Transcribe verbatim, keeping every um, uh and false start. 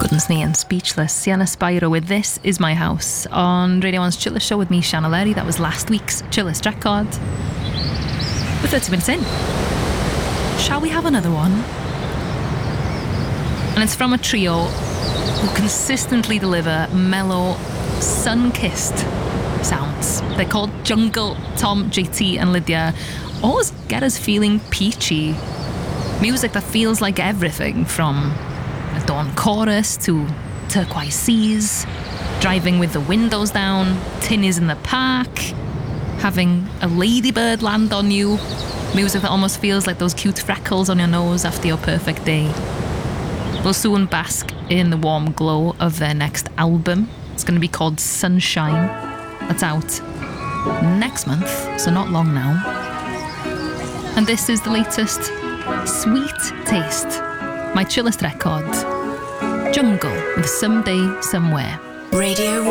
Goodness me and Speechless. Sienna Spyro with This Is My House on Radio one's Chillest Show with me, Shanna Lerry. That was last week's Chillest record. We're thirty minutes in. Shall we have another one? And it's from a trio who consistently deliver mellow, sun-kissed sounds. They're called Jungle. Tom, J T and Lydia always get us feeling peachy. Music that feels like everything from a dawn chorus to turquoise seas, driving with the windows down, tinnies in the park, having a ladybird land on you, music that almost feels like those cute freckles on your nose after your perfect day. We'll soon bask in the warm glow of their next album. It's going to be called Sunshine. That's out next month, so not long now. And this is the latest Sweet Taste, my chillest record, Jungle with Someday Somewhere. Radio